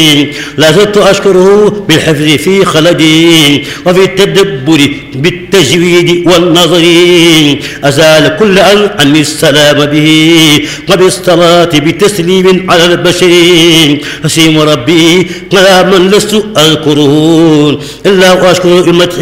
لا زلت أشكره بالحفظ في خلدي وفي التدبر بالتجويد والنظر أزال كل عني السلام به وبالصلاة بتسليم على البشر حسيم ربي على من لست أذكره إلا وأشكر المدح